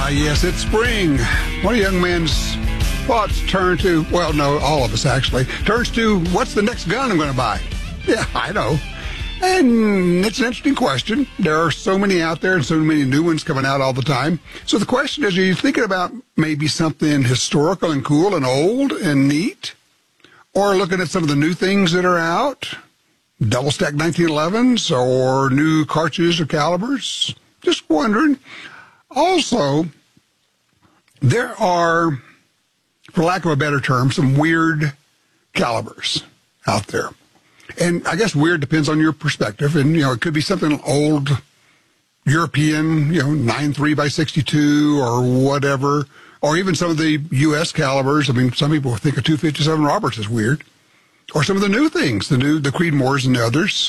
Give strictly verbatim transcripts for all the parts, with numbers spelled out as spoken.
Ah, yes, it's spring. One of young man's thoughts turn to, well, no, all of us actually, turns to, what's the next gun I'm going to buy? Yeah, I know. And it's an interesting question. There are so many out there and so many new ones coming out all the time. So the question is, are you thinking about maybe something historical and cool and old and neat? Or looking at some of the new things that are out? Double-stack nineteen elevens or new cartridges or calibers? Just wondering. Also, there are, for lack of a better term, some weird calibers out there. And I guess weird depends on your perspective. And, you know, it could be something old European, you know, nine three by sixty-two or whatever, or even some of the U S calibers. I mean, some people think a two fifty-seven Roberts is weird. Or some of the new things, the new, the Creedmoors and the others.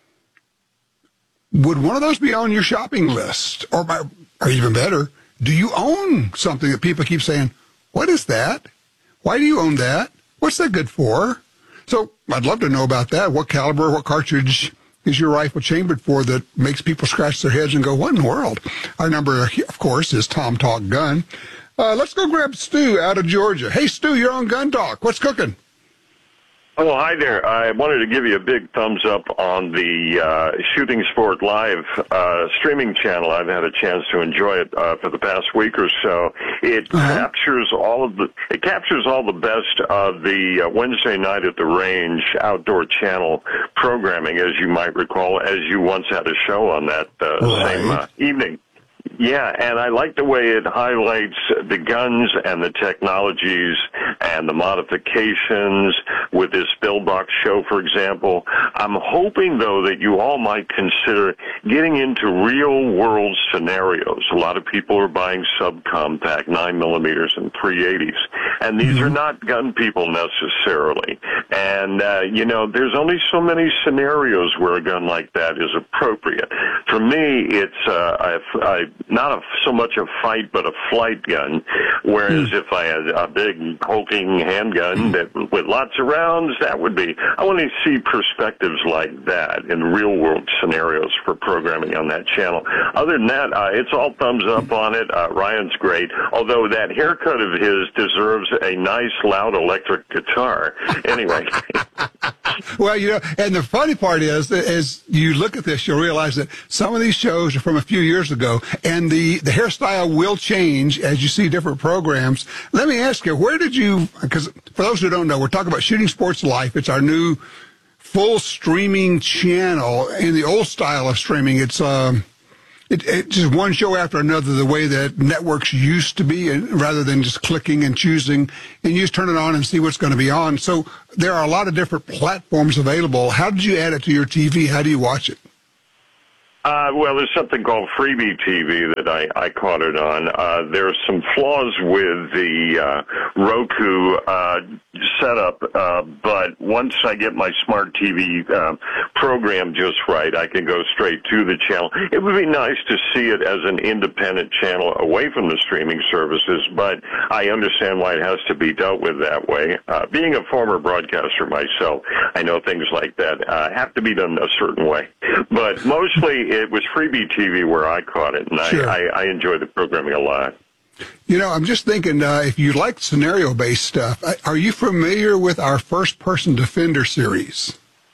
Would one of those be on your shopping list? Or, by, or even better, do you own something that people keep saying, what is that? Why do you own that? What's that good for? So I'd love to know about that. What caliber, what cartridge is your rifle chambered for that makes people scratch their heads and go, what in the world? Our number, of course, is Tom Talk Gun. Uh, let's go grab Stu out of Georgia. Hey, Stu, you're on Gun Talk. What's cooking? Oh, hi there. I wanted to give you a big thumbs up on the uh, Shooting Sport Live uh, streaming channel. I've had a chance to enjoy it uh, for the past week or so. It uh-huh. captures all of the it captures all the best of the uh, Wednesday night at the range outdoor channel programming, as you might recall, as you once had a show on that uh, right. same uh, evening. Yeah, and I like the way it highlights the guns and the technologies and the modifications with this Billbox show, for example. I'm hoping, though, that you all might consider getting into real-world scenarios. A lot of people are buying subcompact nine millimeters and three eighties, and these mm-hmm. are not gun people necessarily. And, uh, you know, there's only so many scenarios where a gun like that is appropriate. For me, it's uh, I, I not a, so much a fight, but a flight gun. Whereas mm. if I had a big hulking handgun that with lots of rounds, that would be. I want to see perspectives like that in real world scenarios for programming on that channel. Other than that, uh, it's all thumbs up on it. Uh, Ryan's great, although that haircut of his deserves a nice, loud electric guitar. Anyway. Well, you know, and the funny part is, as you look at this, you'll realize that some of these shows are from a few years ago, and the, the hairstyle will change as you see different programs. Let me ask you, where did you, because for those who don't know, we're talking about Shooting Sports Life. It's our new full streaming channel. In the old style of streaming, it's um, it, it's just one show after another, the way that networks used to be, and rather than just clicking and choosing, and you just turn it on and see what's going to be on. So there are a lot of different platforms available. How did you add it to your T V? How do you watch it? Uh, well, there's something called Freebie T V that I, I caught it on. Uh, there are some flaws with the uh, Roku uh, setup, uh, but once I get my smart T V uh, program just right, I can go straight to the channel. It would be nice to see it as an independent channel away from the streaming services, but I understand why it has to be dealt with that way. Uh, being a former broadcaster myself, I know things like that uh, have to be done a certain way. But mostly it was Freebie T V where I caught it, and sure. I, I, I enjoy the programming a lot. You know, I'm just thinking, uh, if you like scenario-based stuff, are you familiar with our First-Person Defender series?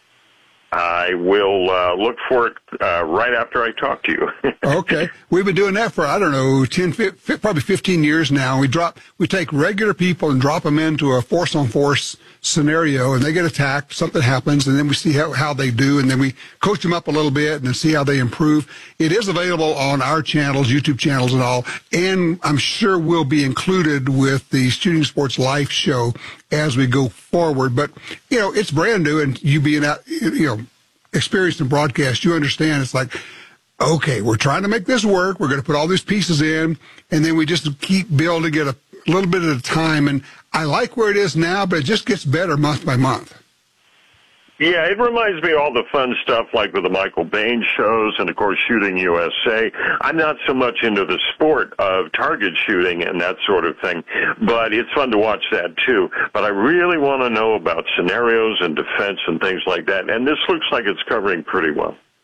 I will uh, look for it uh, right after I talk to you. Okay. We've been doing that for, I don't know, ten, fifteen, probably fifteen years now. We drop, we take regular people and drop them into a force-on-force scenario, and they get attacked, something happens, and then we see how, how they do, and then we coach them up a little bit and then see how they improve. It is available on our channels, YouTube channels and all, and I'm sure will be included with the Shooting Sports Life show as we go forward. But, you know, it's brand new, and you being out, you know, experienced in broadcast, you understand it's like, okay, we're trying to make this work. We're going to put all these pieces in, and then we just keep building it a little bit at a time. And I like where it is now, but it just gets better month by month. Yeah, it reminds me of all the fun stuff like with the Michael Bain shows and, of course, Shooting U S A. I'm not so much into the sport of target shooting and that sort of thing, but it's fun to watch that, too. But I really want to know about scenarios and defense and things like that, and this looks like it's covering pretty well.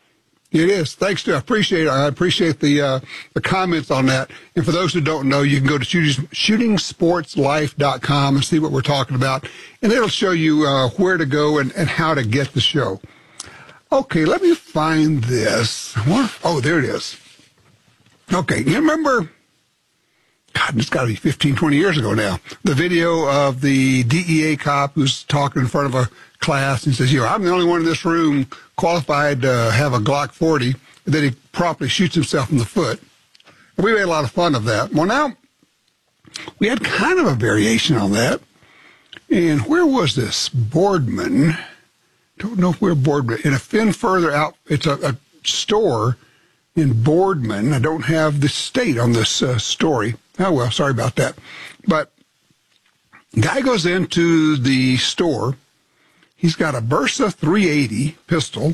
It is. Thanks to I appreciate it. I appreciate the uh, the comments on that. And for those who don't know, you can go to shooting, shooting sports life dot com and see what we're talking about. And it'll show you uh, where to go and, and how to get the show. Okay, let me find this. Oh, there it is. Okay, you remember, God, it's got to be fifteen, twenty years ago now, the video of the D E A cop who's talking in front of a class and says, you know, I'm the only one in this room qualified to have a Glock forty, and then he promptly shoots himself in the foot. And we made a lot of fun of that. Well, now, we had kind of a variation on that. And where was this? Boardman. Don't know where Boardman. In a fin further out, it's a, a store in Boardman. I don't have the state on this uh, story. Oh, well, sorry about that. But guy goes into the store. He's got a Bersa three eighty pistol,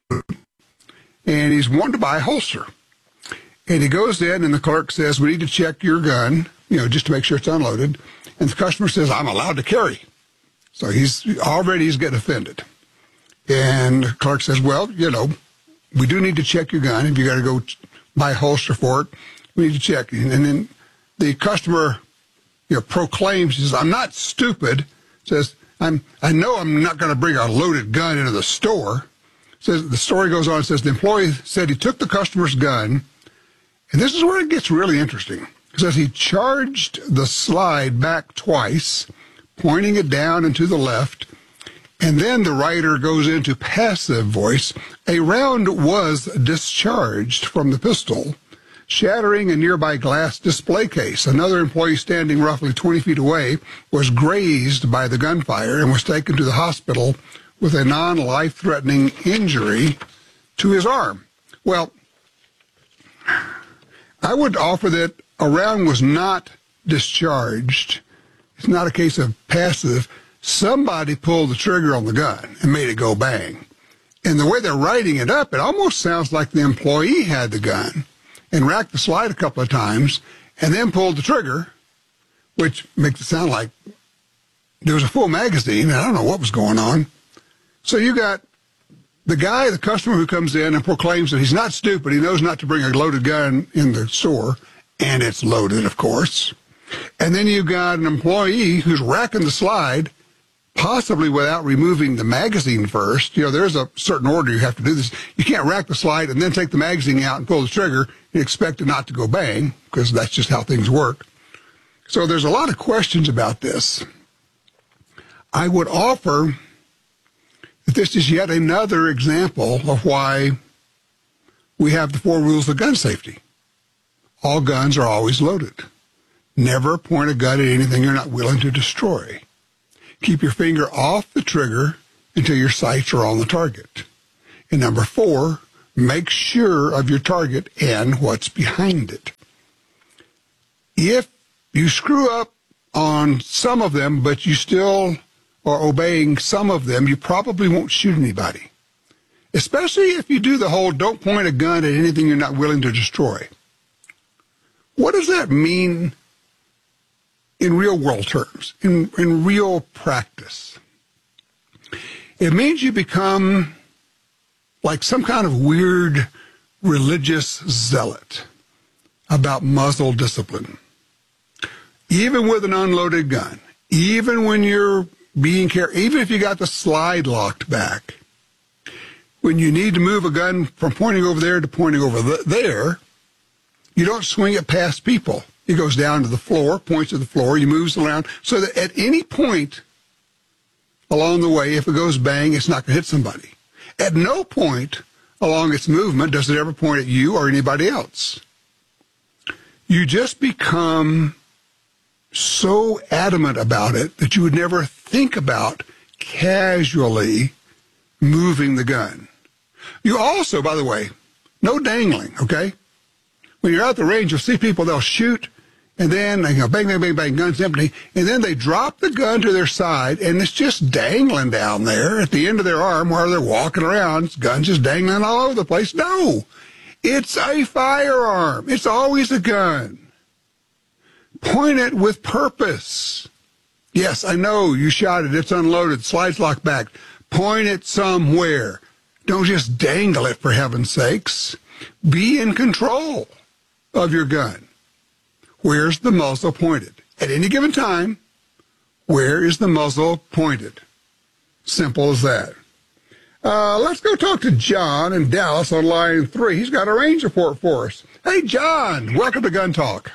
and he's wanting to buy a holster. And he goes in, and the clerk says, we need to check your gun, you know, just to make sure it's unloaded. And the customer says, I'm allowed to carry. So he's already he's getting offended. And the clerk says, well, you know, we do need to check your gun. If you got to go buy a holster for it, we need to check. And then the customer, you know, proclaims, he says, I'm not stupid, says, I'm, I know I'm not going to bring a loaded gun into the store. Says the story goes on and says the employee said he took the customer's gun, and this is where it gets really interesting. It says he charged the slide back twice, pointing it down and to the left, and then the writer goes into passive voice. A round was discharged from the pistol, shattering a nearby glass display case. Another employee standing roughly twenty feet away was grazed by the gunfire and was taken to the hospital with a non-life-threatening injury to his arm. Well, I would offer that a round was not discharged. It's not a case of passive. Somebody pulled the trigger on the gun and made it go bang. And the way they're writing it up, it almost sounds like the employee had the gun and racked the slide a couple of times, and then pulled the trigger, which makes it sound like there was a full magazine, and I don't know what was going on. So you got the guy, the customer who comes in and proclaims that he's not stupid, he knows not to bring a loaded gun in the store, and it's loaded, of course. And then you've got an employee who's racking the slide, possibly without removing the magazine first. You know, there's a certain order you have to do this. You can't rack the slide and then take the magazine out and pull the trigger and expect it not to go bang, because that's just how things work. So there's a lot of questions about this. I would offer that this is yet another example of why we have the four rules of gun safety. All guns are always loaded. Never point a gun at anything you're not willing to destroy. Keep your finger off the trigger until your sights are on the target. And number four, make sure of your target and what's behind it. If you screw up on some of them, but you still are obeying some of them, you probably won't shoot anybody. Especially if you do the whole don't point a gun at anything you're not willing to destroy. What does that mean in real world terms, in, in real practice? It means you become like some kind of weird religious zealot about muzzle discipline. Even with an unloaded gun, even when you're being careful, even if you got the slide locked back, when you need to move a gun from pointing over there to pointing over th- there, you don't swing it past people. It goes down to the floor, points to the floor, you moves around, so that at any point along the way, if it goes bang, it's not going to hit somebody. At no point along its movement does it ever point at you or anybody else. You just become so adamant about it that you would never think about casually moving the gun. You also, by the way, no dangling, okay? When you're out the range, you'll see people, they'll shoot, and then they go bang, bang, bang, bang, gun's empty, and then they drop the gun to their side, and it's just dangling down there at the end of their arm while they're walking around. Gun's just dangling all over the place. No, it's a firearm. It's always a gun. Point it with purpose. Yes, I know you shot it. It's unloaded. Slides locked back. Point it somewhere. Don't just dangle it, for heaven's sakes. Be in control of your gun. Where's the muzzle pointed? At any given time, where is the muzzle pointed? Simple as that. Uh, let's go talk to John in Dallas on line three. He's got a range report for us. Hey, John, welcome to Gun Talk.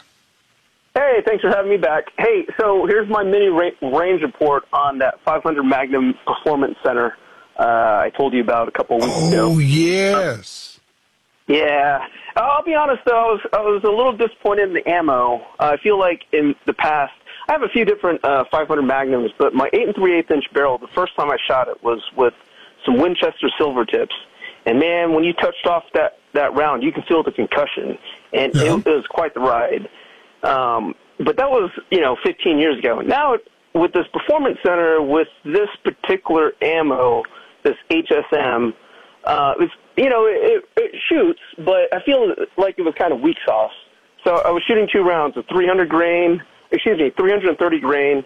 Hey, thanks for having me back. Hey, so here's my mini ra- range report on that five hundred Magnum Performance Center uh, I told you about a couple weeks oh, ago. Oh, yes. Uh, yeah. I'll be honest, though, I was, I was a little disappointed in the ammo. Uh, I feel like in the past, I have a few different uh, five hundred Magnums, but my eight and three eighths inch barrel, the first time I shot it was with some Winchester silver tips. And, man, when you touched off that, that round, you can feel the concussion. And yeah. it, it was quite the ride. Um, but that was, you know, fifteen years ago. Now, with this Performance Center, with this particular ammo, this H S M, uh, it's, you know, it, it shoots, but I feel like it was kind of weak sauce. So I was shooting two rounds of three hundred grain, excuse me, three hundred thirty grain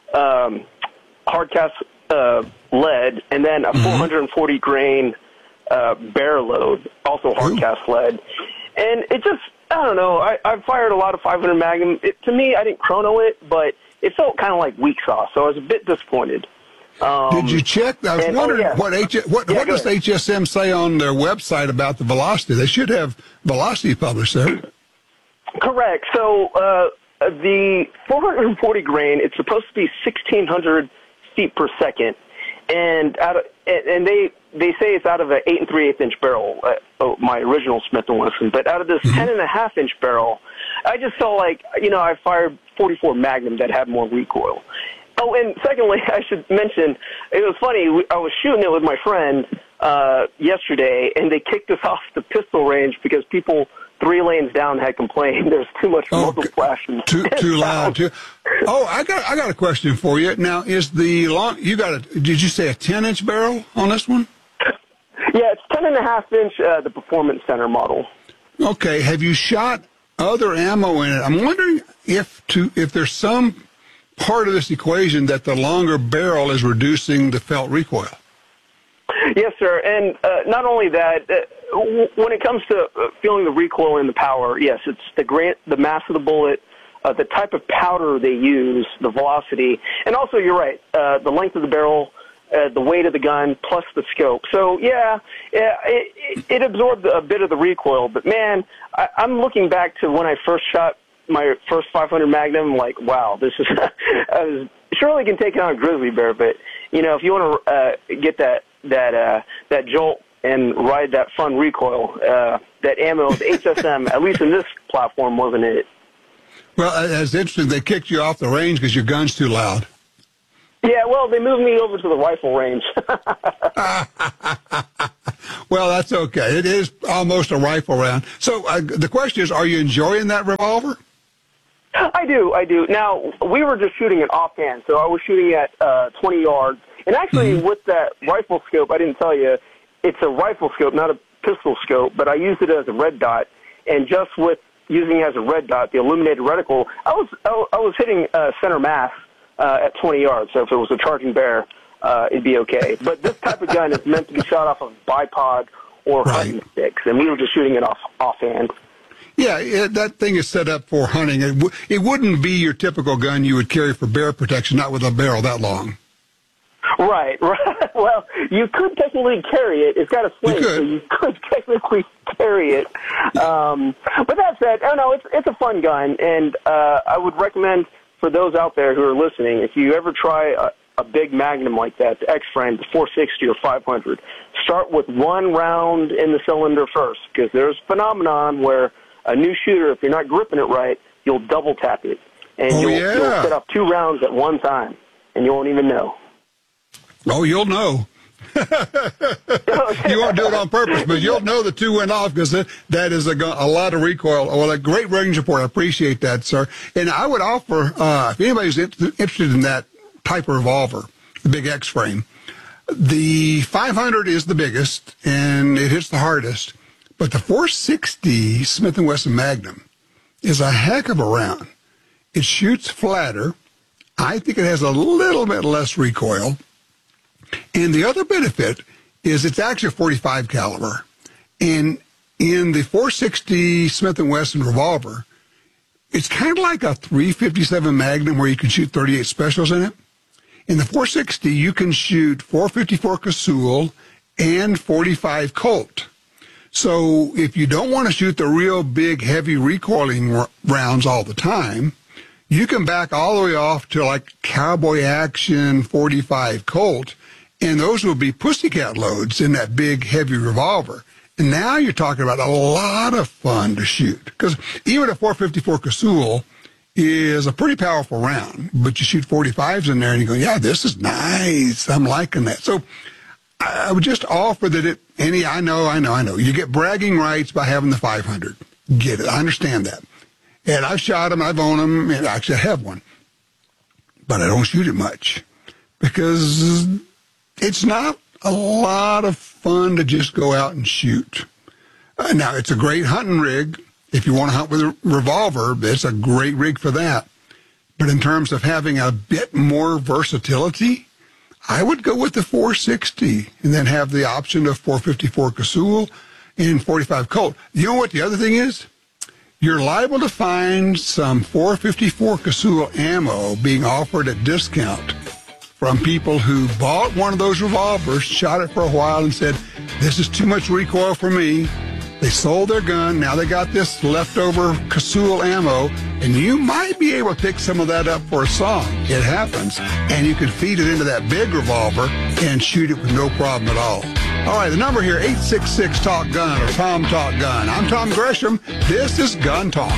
um, hard cast uh, lead, and then a mm-hmm. four hundred forty grain uh, barrel load, also hard cast lead. And it just, I don't know, I, I've fired a lot of five hundred Magnum. It, to me, I didn't chrono it, but it felt kind of like weak sauce, so I was a bit disappointed. Um, Did you check? I was and, wondering oh, yeah. what H, what, yeah, what does ahead. H S M say on their website about the velocity? They should have velocity published there. Correct. So uh, the four hundred forty grain, it's supposed to be sixteen hundred feet per second, and out of, and they they say it's out of an eight and three eighths inch barrel, uh, oh, my original Smith and Wesson. But out of this mm-hmm. ten and a half inch barrel, I just felt like, you know, I fired forty-four Magnum that had more recoil. Oh, and secondly, I should mention, it was funny, I was shooting it with my friend uh, yesterday, and they kicked us off the pistol range because people three lanes down had complained there's too much oh, muzzle flash. And too too loud. Too. Oh, I got I got a question for you. Now, is the long, you got a, did you say a ten inch barrel on this one? Yeah, it's ten and a half inch, uh, the Performance Center model. Okay, have you shot other ammo in it? I'm wondering if to if there's some part of this equation that the longer barrel is reducing the felt recoil. Yes, sir. And uh, not only that, uh, w- when it comes to uh, feeling the recoil and the power, yes, it's the gra- the mass of the bullet, uh, the type of powder they use, the velocity, and also, you're right, uh, the length of the barrel, uh, the weight of the gun, plus the scope. So, yeah, yeah it, it absorbed a bit of the recoil. But, man, I, I'm looking back to when I first shot my first five hundred Magnum, like, wow, this is I was, surely can take on a grizzly bear, but, you know, if you want to uh, get that that uh, that jolt and ride that fun recoil, uh, that ammo, the H S M, at least in this platform, wasn't it. Well, it's interesting. They kicked you off the range because your gun's too loud. Yeah, well, they moved me over to the rifle range. Well, that's okay. It is almost a rifle round. So uh, the question is, are you enjoying that revolver? I do, I do. Now, we were just shooting it offhand, so I was shooting at uh, twenty yards. And actually, mm-hmm. with that rifle scope, I didn't tell you, it's a rifle scope, not a pistol scope, but I used it as a red dot. And just with using it as a red dot, the illuminated reticle, I was I was hitting uh, center mass uh, at twenty yards. So if it was a charging bear, uh, it'd be okay. But this type of gun is meant to be shot off of bipod or right. hunting sticks, and we were just shooting it off offhand. Yeah, it, that thing is set up for hunting. It, w- it wouldn't be your typical gun you would carry for bear protection, not with a barrel that long. Right, right. Well, you could technically carry it. It's got a sling, so you could technically carry it. Um, but that said, oh no, it's it's a fun gun, and uh, I would recommend for those out there who are listening, if you ever try a, a big Magnum like that, the X-Frame, the four sixty or five hundred, start with one round in the cylinder first, because there's a phenomenon where a new shooter, if you're not gripping it right, you'll double tap it, and oh, you'll, yeah. you'll set up two rounds at one time, and you won't even know. Oh, you'll know. You won't do it on purpose, but you'll know the two went off because that, that is a, a lot of recoil. Well, a great range report. I appreciate that, sir. And I would offer, uh, if anybody's interested in that type of revolver, the big X-frame, the five hundred is the biggest, and it hits the hardest. But the four sixty Smith and Wesson Magnum is a heck of a round. It shoots flatter. I think it has a little bit less recoil. And the other benefit is it's actually a forty-five caliber. And in the four sixty Smith and Wesson revolver, it's kind of like a three fifty-seven Magnum where you can shoot thirty-eight specials in it. In the four sixty, you can shoot four fifty-four Casull and forty-five Colt. So if you don't want to shoot the real big, heavy recoiling r- rounds all the time, you can back all the way off to like Cowboy Action forty-five Colt, and those will be pussycat loads in that big, heavy revolver. And now you're talking about a lot of fun to shoot, because even a four fifty-four Casull is a pretty powerful round, but you shoot forty-fives in there and you go, yeah, this is nice. I'm liking that. So I would just offer that it, any, I know, I know, I know. You get bragging rights by having the five hundred. Get it. I understand that. And I've shot them, I've owned them, and actually I have one. But I don't shoot it much because it's not a lot of fun to just go out and shoot. Uh, now, it's a great hunting rig. If you want to hunt with a revolver, it's a great rig for that. But in terms of having a bit more versatility, I would go with the four sixty and then have the option of four fifty-four Casull and forty-five Colt. You know what the other thing is? You're liable to find some four fifty-four Casull ammo being offered at discount from people who bought one of those revolvers, shot it for a while, and said, this is too much recoil for me. They sold their gun. Now they got this leftover Casull ammo, and you might be able to pick some of that up for a song. It happens. And you can feed it into that big revolver and shoot it with no problem at all. All right, the number here, eight six six talk gun or Tom Talk Gun. I'm Tom Gresham. This is Gun Talk.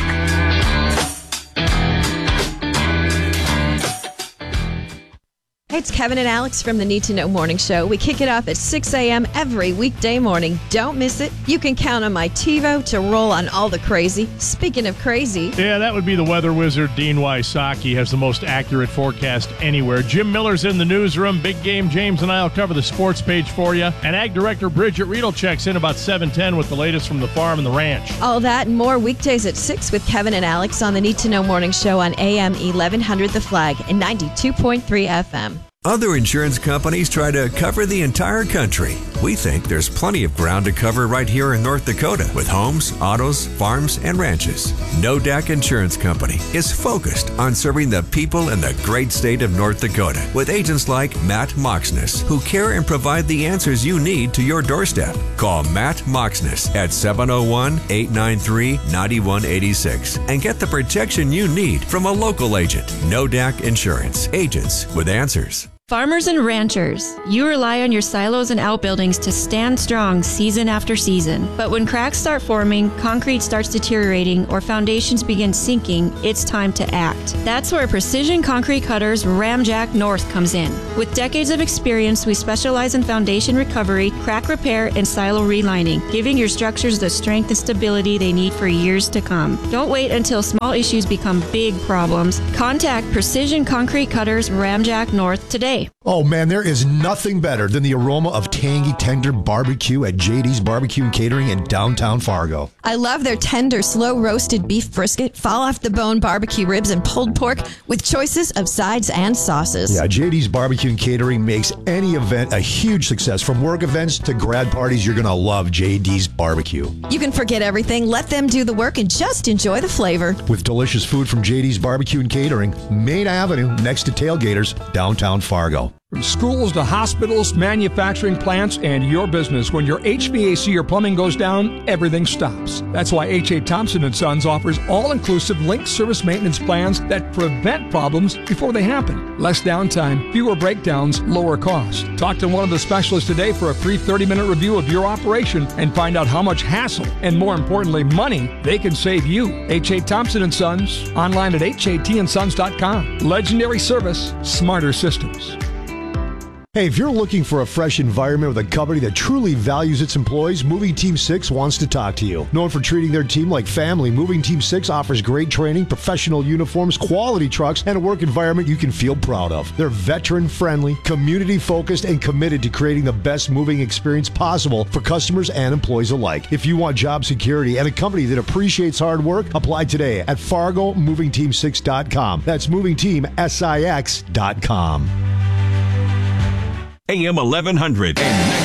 Hey, it's Kevin and Alex from the Need to Know Morning Show. We kick it off at six a.m. every weekday morning. Don't miss it. You can count on my TiVo to roll on all the crazy. Speaking of crazy. Yeah, that would be the weather wizard, Dean Wysocki, has the most accurate forecast anywhere. Jim Miller's in the newsroom. Big Game James and I will cover the sports page for you. And Ag Director Bridget Riedel checks in about seven ten with the latest from the farm and the ranch. All that and more weekdays at six with Kevin and Alex on the Need to Know Morning Show on A M eleven hundred The Flag and ninety-two point three F M. Other insurance companies try to cover the entire country. We think there's plenty of ground to cover right here in North Dakota with homes, autos, farms, and ranches. No D A C Insurance Company is focused on serving the people in the great state of North Dakota with agents like Matt Moxness, who care and provide the answers you need to your doorstep. Call Matt Moxness at seven oh one, eight nine three, nine one eight six and get the protection you need from a local agent. No D A C Insurance. Agents with answers. Farmers and ranchers, you rely on your silos and outbuildings to stand strong season after season. But when cracks start forming, concrete starts deteriorating, or foundations begin sinking, it's time to act. That's where Precision Concrete Cutters Ramjack North comes in. With decades of experience, we specialize in foundation recovery, crack repair, and silo relining, giving your structures the strength and stability they need for years to come. Don't wait until small issues become big problems. Contact Precision Concrete Cutters Ramjack North today. Oh man, there is nothing better than the aroma of tangy, tender barbecue at J D's Barbecue and Catering in downtown Fargo. I love their tender, slow-roasted beef brisket, fall-off-the-bone barbecue ribs, and pulled pork with choices of sides and sauces. Yeah, J D's Barbecue and Catering makes any event a huge success. From work events to grad parties, you're going to love J D's Barbecue. You can forget everything, let them do the work, and just enjoy the flavor. With delicious food from J D's Barbecue and Catering, Main Avenue, next to Tailgaters, downtown Fargo. From schools to hospitals, manufacturing plants, and your business, when your H V A C or plumbing goes down, everything stops. That's why H A. Thompson and Sons offers all-inclusive linked service maintenance plans that prevent problems before they happen. Less downtime, fewer breakdowns, lower cost. Talk to one of the specialists today for a free thirty-minute review of your operation and find out how much hassle and, more importantly, money they can save you. H A. Thompson and Sons, online at H A T and sons dot com. Legendary service, smarter systems. Hey, if you're looking for a fresh environment with a company that truly values its employees, Moving Team six wants to talk to you. Known for treating their team like family, Moving Team six offers great training, professional uniforms, quality trucks, and a work environment you can feel proud of. They're veteran-friendly, community-focused, and committed to creating the best moving experience possible for customers and employees alike. If you want job security and a company that appreciates hard work, apply today at fargo moving team six dot com. That's moving team six dot com. A M eleven hundred and